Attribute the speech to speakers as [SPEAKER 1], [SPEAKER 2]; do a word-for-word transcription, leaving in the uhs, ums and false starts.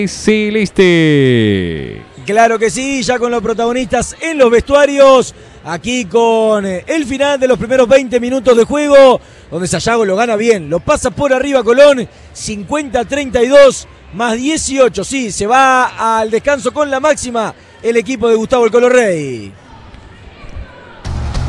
[SPEAKER 1] Celeste.
[SPEAKER 2] Claro que sí, ya con los protagonistas en los vestuarios, aquí con el final de los primeros veinte minutos de juego, donde Sayago lo gana bien, lo pasa por arriba Colón, cincuenta a treinta y dos, más dieciocho, sí, se va al descanso con la máxima el equipo de Gustavo el Colo Rey.